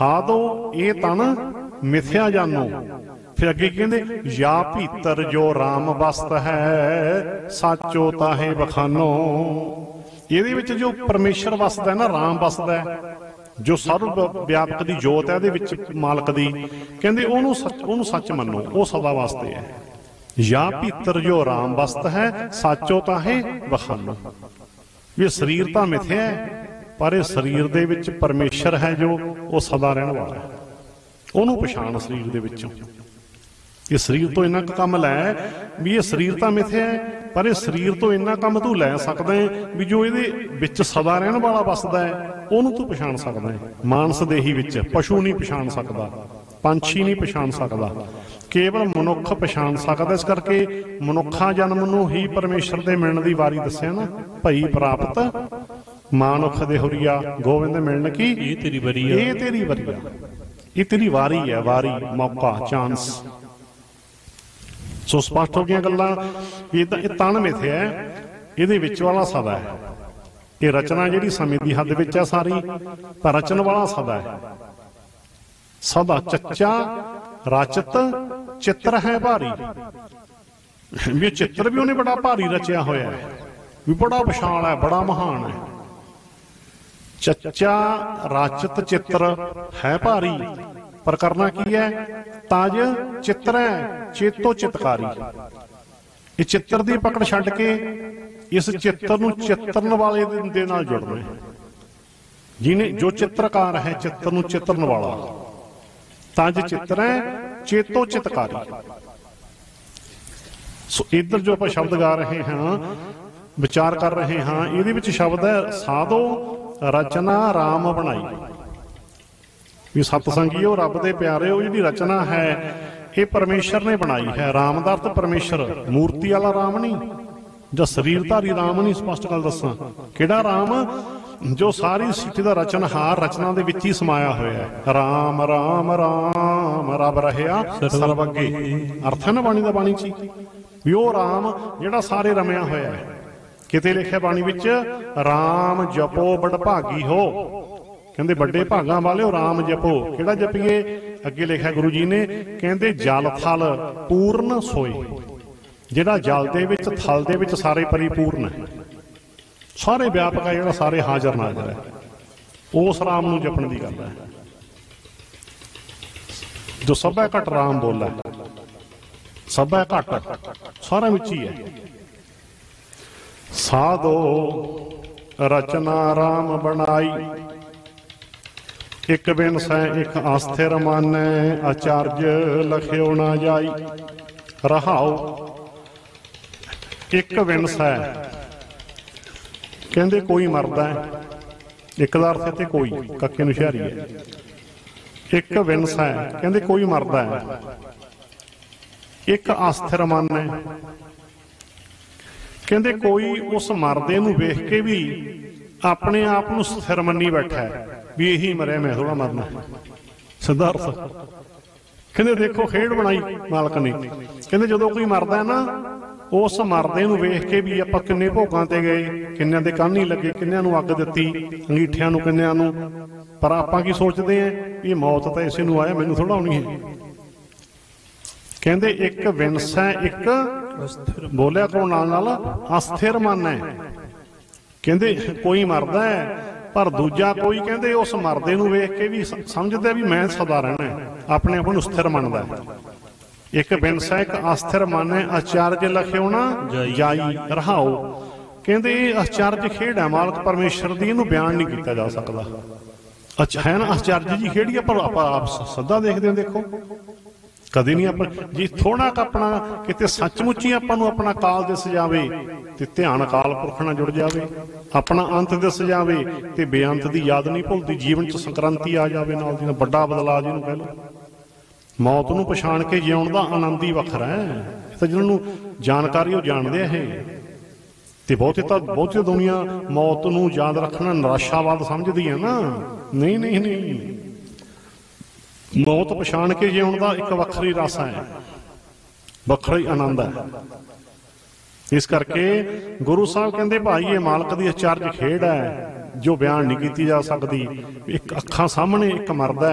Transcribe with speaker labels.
Speaker 1: ਸਾਧੋ ਇਹ ਤਨ ਮਿਥਿਆ ਜਾਨੋ। ਫਿਰ ਅੱਗੇ ਕਹਿੰਦੇ ਜਾਂ ਭੀਤਰ ਜੋ ਰਾਮ ਵਸਤ ਹੈ ਸਾਚੋ ਤਾਹੇ ਬਖਾਨੋ। ਇਹਦੇ ਵਿੱਚ ਜੋ ਪਰਮੇਸ਼ਰ ਵਸਦਾ ਨਾ, ਰਾਮ ਵਸਦਾ ਹੈ, ਜੋ ਸਰਵ ਵਿਆਪਕ ਦੀ ਜੋਤ ਹੈ ਇਹਦੇ ਵਿੱਚ ਮਾਲਕ ਦੀ, ਕਹਿੰਦੇ ਉਹਨੂੰ ਸੱਚ ਮੰਨੋ, ਉਹ ਸਦਾ ਵਾਸਤੇ ਹੈ। ਜਾਂ ਭੀਤਰ ਜੋ ਰਾਮ ਵਸਤ ਹੈ ਸਾਚੋ ਤਾਹੇ ਬਖਾਨੋ। ਇਹ ਸਰੀਰ ਤਾਂ ਮਿਥਿਆ ਹੈ, ਪਰ ਇਹ ਸਰੀਰ ਦੇ ਵਿੱਚ ਪਰਮੇਸ਼ਰ ਹੈ ਜੋ ਉਹ ਸਦਾ ਰਹਿਣ ਵਾਲਾ ਹੈ। ਉਹਨੂੰ ਪਛਾਣ ਸਰੀਰ ਦੇ ਵਿੱਚੋਂ। ਇਹ ਸਰੀਰ ਤੋਂ ਇੰਨਾ ਕੁ ਕੰਮ ਲੈ ਵੀ ਇਹ ਸਰੀਰ ਤਾਂ ਮਿਥਿਆ ਹੈ, ਪਰ ਇਹ ਸਰੀਰ ਤੋਂ ਇੰਨਾ ਕੰਮ ਤੂੰ ਲੈ ਸਕਦਾ ਹੈ ਵੀ ਜੋ ਇਹਦੇ ਵਿੱਚ ਸਦਾ ਰਹਿਣ ਵਾਲਾ ਵਸਦਾ ਹੈ ਉਹਨੂੰ ਤੂੰ ਪਛਾਣ ਸਕਦਾ ਹੈ। ਮਾਨਸ ਦੇਹੀ ਵਿੱਚ ਪਸ਼ੂ ਨਹੀਂ ਪਛਾਣ ਸਕਦਾ, ਪੰਛੀ ਨਹੀਂ ਪਛਾਣ ਸਕਦਾ, ਕੇਵਲ ਮਨੁੱਖ ਪਛਾਣ ਸਕਦਾ। ਇਸ ਕਰਕੇ ਮਨੁੱਖਾ ਜਨਮ ਨੂੰ ਹੀ ਪਰਮੇਸ਼ਰ ਦੇ ਮਿਲਣ ਦੀ ਵਾਰੀ ਦੱਸਿਆ ਨਾ, ਭਈ ਪ੍ਰਾਪਤ ਮਾਨੁਖ ਦੇ ਹੁਰੀਆ ਗੋਬਿੰਦ ਮਿਲਣ ਕੀ ਇਹ ਤੇਰੀ ਵਰੀਆ। ਇਹ ਤੇਰੀ ਵਰੀਆ, ਇਹ ਤੇਰੀ ਵਾਰੀ ਹੈ, ਵਾਰੀ, ਮੌਕਾ, ਚਾਂਸ। ਸੋ ਸਪਸ਼ਟ ਹੋ ਗਈਆਂ ਗੱਲਾਂ। ਇਹ ਤਨ ਮਿਥਿਆ ਹੈ, ਇਹਦੇ ਵਿੱਚ ਵਾਲਾ ਸਦਾ ਹੈ। ਇਹ ਰਚਨਾ ਜਿਹੜੀ ਸਮੇਂ ਦੀ ਹੱਦ ਵਿੱਚ ਹੈ ਸਾਰੀ, ਪਰ ਰਚਨ ਵਾਲਾ ਸਦਾ ਹੈ। ਸਦਾ ਚੱਚਾ ਰਚਤ ਚਿੱਤਰ ਹੈ ਭਾਰੀ। ਵੀ ਚਿੱਤਰ ਵੀ ਉਹਨੇ ਬੜਾ ਭਾਰੀ ਰਚਿਆ ਹੋਇਆ ਹੈ, ਵੀ ਬੜਾ ਵਿਸ਼ਾਲ ਹੈ, ਬੜਾ ਮਹਾਨ ਹੈ। ਚੱਚਾ ਰਚਤ ਚਿੱਤਰ ਹੈ ਭਾਰੀ, ਪਰ ਕਰਨਾ ਕੀ ਹੈ? ਤਜ ਚਿੱਤਰ ਹੈ ਚੇਤੋ ਚਿਤਕਾਰੀ। ਇਹ ਚਿੱਤਰ ਦੀ ਪਕੜ ਛੱਡ ਕੇ ਇਸ ਚਿੱਤਰ ਨੂੰ ਚਿੱਤਰਨ ਵਾਲੇ ਦੇ ਨਾਲ ਜੁੜਨਾ ਹੈ, ਜਿਹਨੇ ਜੋ ਚਿੱਤਰਕਾਰ ਹੈ, ਚਿੱਤਰ ਨੂੰ ਚਿੱਤਰਨ ਵਾਲਾ। ਤਜ ਚਿੱਤਰ ਹੈ ਚੇਤੋ ਚਿਤਕਾਰੀ। ਸੋ ਇੱਧਰ ਜੋ ਆਪਾਂ ਸ਼ਬਦ ਗਾ ਰਹੇ ਹਾਂ, ਵਿਚਾਰ ਕਰ ਰਹੇ ਹਾਂ, ਇਹਦੇ ਵਿੱਚ ਸ਼ਬਦ ਹੈ ਸਾਧੋ ਰਚਨਾ ਰਾਮ ਬਣਾਈ। ਵੀ ਸਤਸੰਗੀਓ, ਰੱਬ ਦੇ ਪਿਆਰਿਓ, ਜਿਹੜੀ ਰਚਨਾ ਹੈ ਇਹ ਪਰਮੇਸ਼ਰ ਨੇ ਬਣਾਈ ਹੈ। ਰਾਮ ਦਾ ਅਰਥ ਪਰਮੇਸ਼ਰ, ਮੂਰਤੀ ਵਾਲਾ ਰਾਮ ਨਹੀਂ, ਜਾਂ ਸਰੀਰਧਾਰੀ ਰਾਮ ਨਹੀਂ। ਸਪਸ਼ਟ ਗੱਲ ਦੱਸਾਂ, ਕਿਹੜਾ ਰਾਮ? ਜੋ ਸਾਰੀ ਸ੍ਰਿਸ਼ਟੀ ਦਾ ਰਚਨਹਾਰ, ਰਚਨਾ ਦੇ ਵਿੱਚ ਹੀ ਸਮਾਇਆ ਹੋਇਆ ਹੈ। ਰਾਮ ਰਾਮ ਰਾਮ ਰੱਬ ਰਹਿਆ ਸਰਬ ਅੱਗੇ, ਅਰਥ ਹੈ ਨਾ ਬਾਣੀ ਦਾ, ਬਾਣੀ ਚ ਵੀ ਉਹ ਰਾਮ ਜਿਹੜਾ ਸਾਰੇ ਰਮਿਆ ਹੋਇਆ ਹੈ। ਕਿਤੇ ਲਿਖਿਆ ਬਾਣੀ ਵਿੱਚ ਰਾਮ ਜਪੋ ਬੜਭਾਗੀ ਹੋ, ਕਹਿੰਦੇ ਵੱਡੇ ਭਾਗਾਂ ਵਾਲਿਓ ਰਾਮ ਜਪੋ। ਕਿਹੜਾ ਜਪੀਏ? ਅੱਗੇ ਲਿਖਿਆ ਗੁਰੂ ਜੀ ਨੇ, ਕਹਿੰਦੇ ਜਲ ਥਲ ਪੂਰਨ ਸੋਏ। ਜਿਹੜਾ ਜਲ ਦੇ ਵਿੱਚ, ਥਲ ਦੇ ਵਿੱਚ ਸਾਰੇ ਪਰਿਪੂਰਨ ਹੈ, ਸਾਰੇ ਵਿਆਪਕ ਹੈ, ਜਿਹੜਾ ਸਾਰੇ ਹਾਜ਼ਰ ਨਾਜ਼ਰ ਹੈ, ਉਸ ਰਾਮ ਨੂੰ ਜਪਣ ਦੀ ਗੱਲ ਹੈ। ਜੋ ਸਭੈ ਘਟ ਰਾਮ ਬੋਲਾ, ਸਭੈ ਘਟ ਸਾਰਾ ਵਿੱਚ ਹੀ ਹੈ। ਸਾਧੋ ਰਚਨਾ ਰਾਮ ਬਣਾਈ, ਇੱਕ ਬਿਨ ਸੈ ਇੱਕ ਆਸਥਿਰ ਮਾਨੈ, ਆਚਾਰਜ ਲਖਿਓ ਨਾ ਜਾਈ। ਰਹਾਉ ਇੱਕ ਬਿਨ ਸੈ, ਕਹਿੰਦੇ ਕੋਈ ਮਰਦਾ ਹੈ, ਇੱਕ ਦਾ ਅਰਥ ਇੱਥੇ ਕੋਈ, ਕੱਕੇ ਨੂੰ ਹੁਸ਼ਿਆਰੀ ਹੈ। ਇੱਕ ਬਿਨ ਸੈ, ਕਹਿੰਦੇ ਕੋਈ ਮਰਦਾ ਹੈ। ਇੱਕ ਆਸਥਿਰ ਮਾਨੈ, ਕਹਿੰਦੇ ਕੋਈ ਉਸ ਮਰਦੇ ਨੂੰ ਵੇਖ ਕੇ ਵੀ ਆਪਣੇ ਆਪ ਨੂੰ ਸਥਿਰ ਮੰਨੀ ਬੈਠਾ ਹੈ ਵੀ ਇਹੀ ਮਰਿਆ, ਮੈਂ ਥੋੜਾ ਮਰਨਾ। ਸਿਧਾਰਥ ਕਹਿੰਦੇ ਦੇਖੋ ਖੇਡ ਬਣਾਈ ਮਾਲਕ ਨੇ। ਕਹਿੰਦੇ ਜਦੋਂ ਕੋਈ ਮਰਦਾ ਨਾ, ਉਸ ਮਰਦੇ ਨੂੰ ਵੇਖ ਕੇ ਵੀ ਆਪਾਂ ਕਿੰਨੇ ਭੋਗਾਂ ਤੇ ਗਏ, ਕਿੰਨਿਆਂ ਦੇ ਕੰਨ ਹੀ ਲੱਗੇ, ਕਿੰਨਿਆਂ ਨੂੰ ਅੱਗ ਦਿੱਤੀ, ਅੰਗੀਠਿਆਂ ਨੂੰ ਕਿੰਨਿਆਂ ਨੂੰ, ਪਰ ਆਪਾਂ ਕੀ ਸੋਚਦੇ ਆਂ? ਇਹ ਮੌਤ ਤਾਂ ਇਸੇ ਨੂੰ ਆਇਆ, ਮੈਨੂੰ ਥੋੜਾ ਆਉਣੀ ਹੈ। ਕਹਿੰਦੇ ਇੱਕ ਵਿਨਸੈ, ਇੱਕ ਬੋਲਿਆ ਕਰੋ ਨਾਲ ਨਾਲ, ਅਸਥਿਰ ਮਨ ਹੈ। ਕਹਿੰਦੇ ਕੋਈ ਮਰਦਾ ਹੈ, ਪਰ ਦੂਜਾ ਕੋਈ ਕਹਿੰਦੇ ਉਸ ਮਰਦੇ ਨੂੰ ਵੇਖ ਕੇ ਵੀ ਸਮਝਦਾ ਵੀ ਮੈਂ ਸਦਾ ਰਹਿਣਾ, ਆਪਣੇ ਆਪ ਨੂੰ ਸਥਿਰ ਮੰਨਦਾ। ਇੱਕ ਬਿਨਸਾ, ਇੱਕ ਅਸਥਿਰ ਮਨ ਹੈ। ਆਚਾਰਜ ਲਖਿਓ ਨਾ ਜਾਈ। ਰਹਾਓ, ਕਹਿੰਦੇ ਇਹ ਆਚਾਰਜ ਖੇਡ ਹੈ ਮਾਲਕ ਪਰਮੇਸ਼ਰ ਦੀ, ਇਹਨੂੰ ਬਿਆਨ ਨਹੀਂ ਕੀਤਾ ਜਾ ਸਕਦਾ। ਅੱਛਾ ਹੈ ਨਾ, ਆਚਾਰਜ ਜੀ ਖੇਡੀ ਆ, ਪਰ ਆਪਾਂ ਆਪ ਸਦਾ ਦੇਖਦੇ ਹਾਂ। ਦੇਖੋ ਕਦੇ ਨਹੀਂ ਆਪਾਂ ਜੀ ਥੋੜਾ ਕ ਆਪਣਾ ਕਿਤੇ ਸੱਚਮੁੱਚ ਹੀ ਆਪਾਂ ਨੂੰ ਆਪਣਾ ਕਾਲ ਦਿਸ ਜਾਵੇ ਤੇ ਧਿਆਨ ਅਕਾਲ ਪੁਰਖ ਨਾਲ ਜੁੜ ਜਾਵੇ, ਆਪਣਾ ਅੰਤ ਦਿਸ ਜਾਵੇ ਤੇ ਬੇਅੰਤ ਦੀ ਯਾਦ ਨਹੀਂ ਭੁੱਲਦੀ, ਜੀਵਨ ਚ ਸੰਕ੍ਰਾਂਤੀ ਆ ਜਾਵੇ ਨਾਲ ਦੀ ਨਾਲ, ਵੱਡਾ ਬਦਲਾਅ ਜਿਹਨੂੰ ਕਹਿ ਲਓ। ਮੌਤ ਨੂੰ ਪਛਾਣ ਕੇ ਜਿਉਣ ਦਾ ਆਨੰਦ ਹੀ ਵੱਖਰਾ ਹੈ। ਤਾਂ ਜਿਹਨਾਂ ਨੂੰ ਜਾਣਕਾਰੀ ਉਹ ਜਾਣਦੇ ਆ ਇਹ, ਤੇ ਬਹੁਤੀ ਦੁਨੀਆ ਮੌਤ ਨੂੰ ਯਾਦ ਰੱਖਣਾ ਨਿਰਾਸ਼ਾਵਾਦ ਸਮਝਦੀ ਹੈ ਨਾ। ਨਹੀਂ ਨਹੀਂ ਨਹੀਂ, ਮੌਤ ਪਛਾਣ ਕੇ ਜਿਉਣ ਦਾ ਇੱਕ ਵੱਖਰੀ ਰਸ ਹੈ, ਵੱਖਰਾ ਹੀ ਆਨੰਦ ਹੈ। ਇਸ ਕਰਕੇ ਗੁਰੂ ਸਾਹਿਬ ਕਹਿੰਦੇ ਭਾਈ ਇਹ ਮਾਲਕ ਦੀ ਅਚਰਜ ਖੇਡ ਹੈ ਜੋ ਬਿਆਨ ਨਹੀਂ ਕੀਤੀ ਜਾ ਸਕਦੀ। ਇੱਕ ਅੱਖਾਂ ਸਾਹਮਣੇ ਇੱਕ ਮਰਦਾ